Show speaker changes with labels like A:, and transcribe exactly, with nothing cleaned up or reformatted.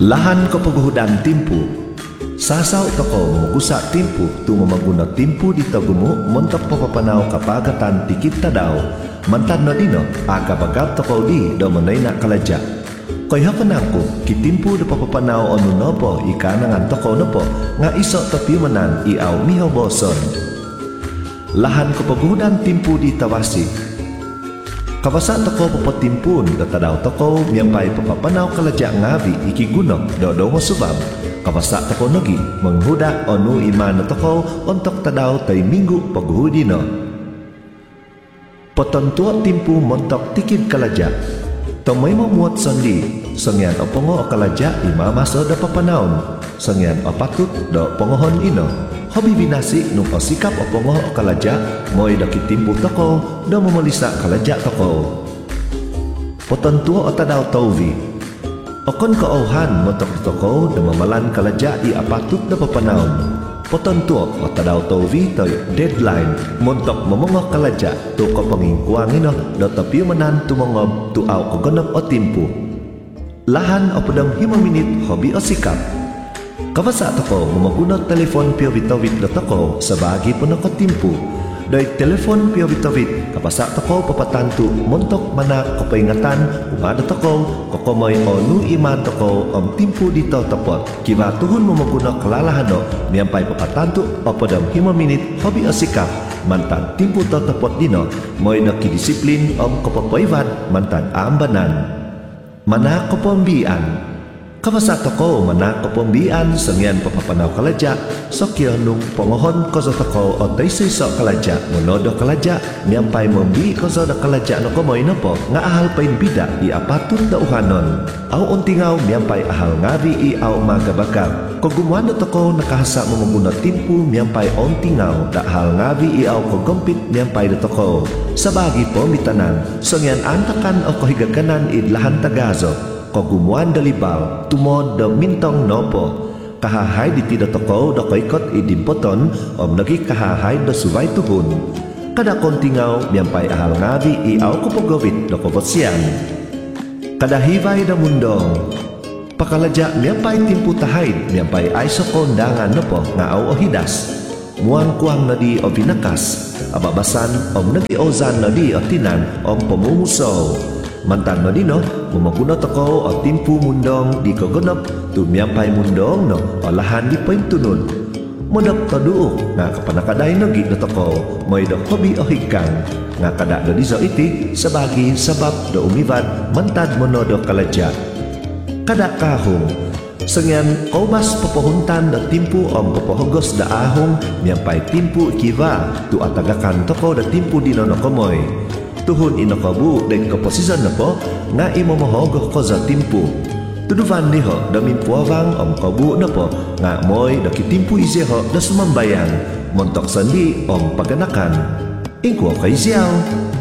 A: Lahan kepeguhudan timpu. Sasaw toko magusa timpu tu mamaguna timpu di tagumu montok papapanao kapagatan tikit tadaw. Mantan no dino aga bagab toko di do manay na kalaja. Koy hapanangko kitimpu do papapanao onu nopo ikanangan toko nopo nga iso tapiumanan iaw miho boson. Lahan kepeguhudan timpu di tawasi. Kabasa toko papatimpun da tadaw toko miyambay papapanaw kalaja ngabi ikigunok do dongo subab. Kabasa toko nogi menghuda onu iman toko untuk tadaw tay minggu paguhudino. Potontua timpu montok tikid kalaja. Tomay mo muat sandi sangyan opongo o kalaja imama so da papanaon. Sangyan opatut do pongohon ino. Hobi binasi nung osikap opongo o kalaja moy da kitimpu toko do memelisa kalaja toko. Potontua o tadaw tauvi. Okon kaauhan motok toko do mamalan kalaja i apatut da papanaon. Potontua o tadaw tauvi toy deadline montok momongo kalaja tu ko pangingkuangino do tapiumanan tumongob tu aw kogonop o timpu. Lahan o padam hima minit hobi o sikap. Kabasa toko mamagunot telepon piawitawit do toko sabagi punoko timpu. Doy telepon piawitawit kabasa toko papatantu montok mana kapaingatan umada toko kokomoy onu iman toko om timpu dito tapot. Kiba tuhun mamagunot kalalahano miyampay papatantu o padam hima minit hobi o sikap. Mantan timpu to tapot dino moy nakidisiplin om kapapayvan mantan ambanan. Mana kapambian. Kabasa toko mana kapambian sangyan papapanaw kalaja sokyo nung pongohon kozo toko o taysay so kalaja monodo kalaja miyampay mambi kozo da kalaja no komoy no po nga ahal pain bida i apatut da uhanon. Aw untingaw miyampay ahal ngabi i aw magabagab. Kogumuan da toko nakahasa mamaguna timpu miyampay ontingaw da ahal ngabi i aw kogompit miyampay da toko. Sabagi po mitanan sangyan antakan o kohigaganan id lahan tagazo. Kogumuan dalibal tumod da mintong nopo kahahay di tida toko da kaikot idimpoton om nagi kahahay da subay tuhun kada kontingaw miyampay ahal ngabi i aw kupagawit da kobotsyan kada hibay da mundong pakalaja miyampay timpu tahid miyampay ay so kondangan nopo nga aw o hidas muang kuang na di o binakas ababasan om nagi ozan na di o tinan om pamumuso. Mantan no dino, mamaguno toko o timpu mundong di kogonop tu miyampay mundong no o lahan di paintunun. Modap taduok nga kapanakaday no gid na toko moy do hobi o higkang nga kada do dizo iti sabagi sabab do umivad mantad mono do kalaja. Kada kahong sangyan kobas papahuntan da timpu om papahogos da ahong miyampay timpu kiva tu atagakan toko da timpu dino no komoy. Tuhun inokabu dan keposisyon na po nga imomohogoh ko za timpu. Tuduvan niho da mimpuawang om kabu na po nga moy da kitimpu izeho da sumambayang montok sandi om paganakan. Ingko kay siyaw.